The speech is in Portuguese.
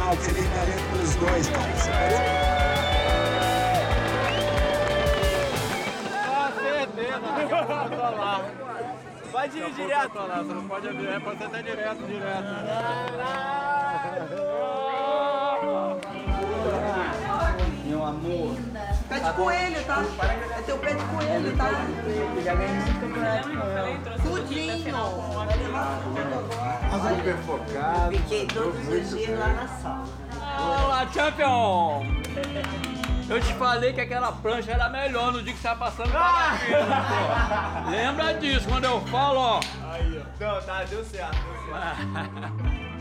final, que seria inerente pros dois, cara. Você parece... Lá. Vai direto lá, você não pode abrir, pode ser até direto. Meu amor. Pé de coelho, tá? É teu pé de coelho, tá? Já ganhei muito campeonato com ela. Tudinho. Super focado. Fiquei todos os dias lá na sala. Olá, Champion! Eu te falei que aquela prancha era melhor no dia que você tava passando paraquedas, pô. Lembra disso, quando eu falo, ó. Aí, ó. Não, tá, deu certo.